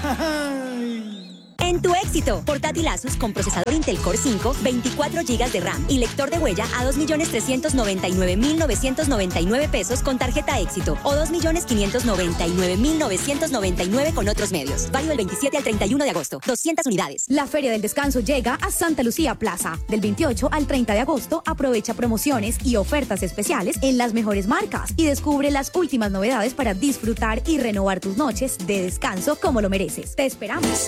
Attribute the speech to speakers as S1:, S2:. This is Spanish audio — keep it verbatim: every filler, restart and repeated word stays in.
S1: En tu éxito, portátil Asus con procesador Intel Core cinco, veinticuatro gigas de RAM y lector de huella a dos millones trescientos noventa y nueve mil novecientos noventa y nueve pesos con tarjeta éxito o dos millones quinientos noventa y nueve mil novecientos noventa y nueve con otros medios. Válido del veintisiete al treinta y uno de agosto. doscientas unidades.
S2: La Feria del Descanso llega a Santa Lucía Plaza. Del veintiocho al treinta de agosto, aprovecha promociones y ofertas especiales en las mejores marcas y descubre las últimas novedades para disfrutar y renovar tus noches de descanso como lo mereces. Te esperamos.